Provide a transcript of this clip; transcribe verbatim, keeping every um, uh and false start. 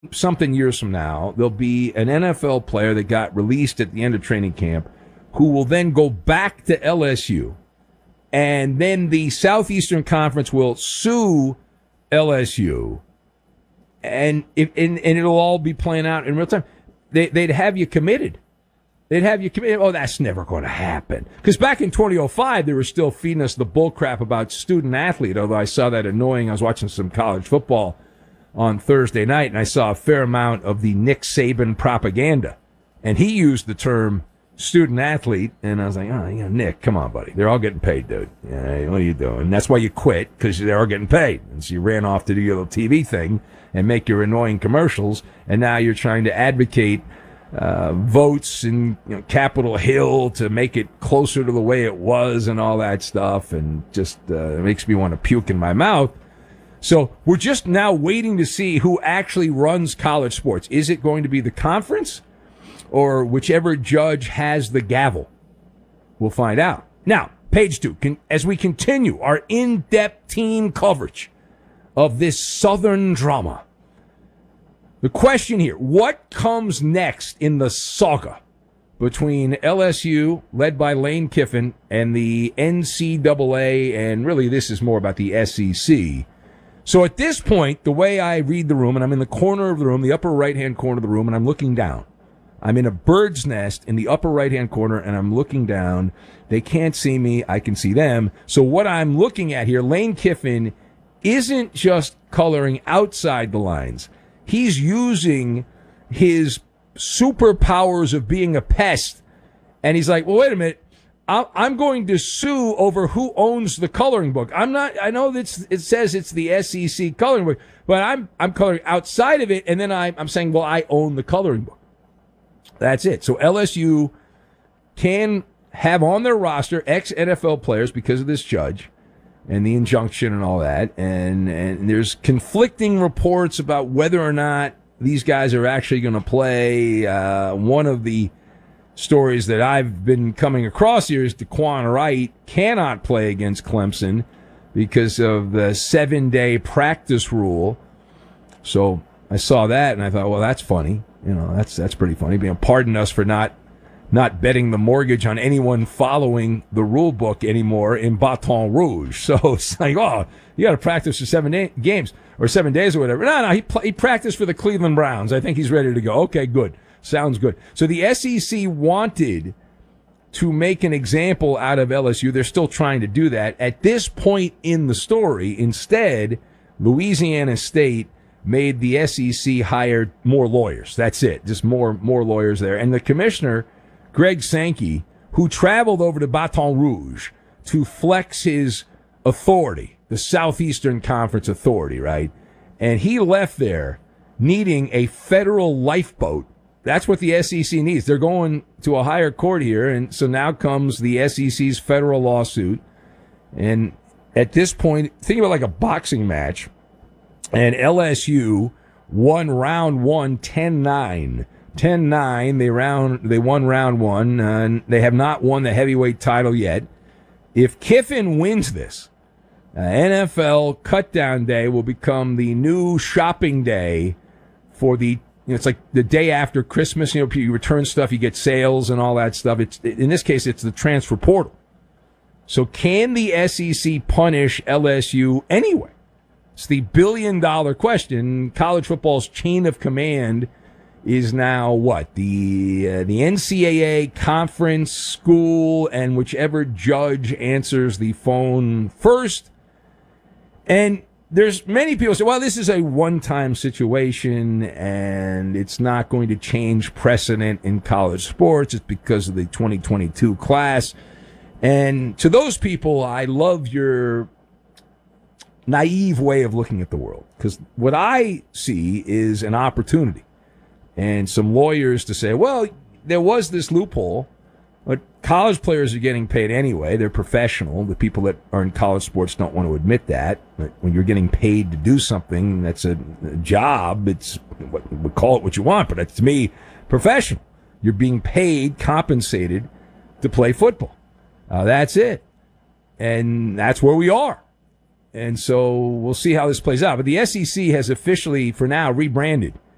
something years from now, there'll be an N F L player that got released at the end of training camp who will then go back to L S U. And then the Southeastern Conference will sue L S U. And, if, and, and it'll all be playing out in real time. They, they'd have you committed. They'd have you committed. Oh, that's never going to happen. Because back in twenty oh five, they were still feeding us the bull crap about student athlete, although I saw that annoying. I was watching some college football on Thursday night, and I saw a fair amount of the Nick Saban propaganda. And he used the term student athlete, and I was like, oh, you know, Nick, come on, buddy. They're all getting paid, dude. Yeah, what are you doing? And that's why you quit, because they're all getting paid. And so you ran off to do your little T V thing and make your annoying commercials, and now you're trying to advocate uh, votes in you know, Capitol Hill to make it closer to the way it was and all that stuff, and just uh, it makes me want to puke in my mouth. So we're just now waiting to see who actually runs college sports. Is it going to be the conference or whichever judge has the gavel? We'll find out. Now, page two, can, as we continue our in-depth team coverage of this Southern drama, the question here, what comes next in the saga between L S U, led by Lane Kiffin, and the N C double A, and really this is more about the S E C. So at this point, the way I read the room, and I'm in the corner of the room, the upper right-hand corner of the room, and I'm looking down. I'm in a bird's nest in the upper right-hand corner, and I'm looking down. They can't see me. I can see them. So what I'm looking at here, Lane Kiffin isn't just coloring outside the lines. He's using his superpowers of being a pest, and he's like, well, wait a minute. I'm going to sue over who owns the coloring book. I'm not, I know that it says it's the S E C coloring book, but I'm, I'm coloring outside of it. And then I, I'm saying, well, I own the coloring book. That's it. So L S U can have on their roster ex-N F L players because of this judge and the injunction and all that. And, and there's conflicting reports about whether or not these guys are actually going to play. Uh, one of the stories that I've been coming across here is DeQuan Wright cannot play against Clemson because of the seven-day practice rule. So I saw that and I thought, well, that's funny. You know, that's that's pretty funny. Being pardon us for not not betting the mortgage on anyone following the rule book anymore in Baton Rouge. So it's like, oh, you got to practice for seven day- games or seven days or whatever. No, no, he pl- he practiced for the Cleveland Browns. I think he's ready to go. Okay, good. Sounds good. So the S E C wanted to make an example out of L S U. They're still trying to do that. At this point in the story, instead, Louisiana State made the S E C hire more lawyers. That's it. Just more more lawyers there. And the commissioner, Greg Sankey, who traveled over to Baton Rouge to flex his authority, the Southeastern Conference authority, right? And he left there needing a federal lifeboat. That's what the S E C needs. They're going to a higher court here, and so now comes the S E C's federal lawsuit. And at this point, think about like a boxing match, and L S U won round one ten nine. ten nine, they round they won round one, and they have not won the heavyweight title yet. If Kiffin wins this, uh, N F L Cutdown Day will become the new shopping day for the You know, it's like the day after Christmas, you know, you return stuff, you get sales and all that stuff. It's, in this case, it's the transfer portal. So can the S E C punish L S U anyway? It's the billion dollar question. College football's chain of command is now what? The, uh, the N C double A conference, school, and whichever judge answers the phone first. And there's many people say, well, this is a one-time situation and it's not going to change precedent in college sports. It's because of the twenty twenty-two class. And to those people, I love your naive way of looking at the world, because what I see is an opportunity and some lawyers to say, well, there was this loophole, but college players are getting paid anyway. They're professional. The people that are in college sports don't want to admit that. But when you're getting paid to do something that's a, a job, it's what we call it what you want, but it's, to me, professional. You're being paid, compensated to play football. Uh, that's it. And that's where we are. And so we'll see how this plays out. But the S E C has officially, for now, rebranded